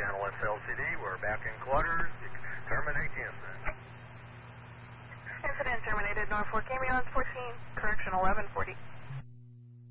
Channel S LCD. We're back in quarters. Terminate the incident. Incident terminated. Norfolk ambulance 14, correction 1140.